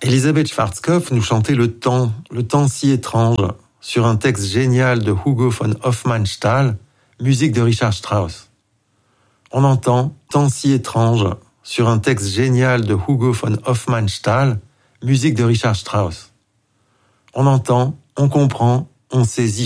Elisabeth Schwarzkopf nous chantait le temps si étrange, sur un texte génial de Hugo von Hofmannsthal, musique de Richard Strauss. On entend temps si étrange, sur un texte génial de Hugo von Hofmannsthal, musique de Richard Strauss. On entend, on comprend, on saisit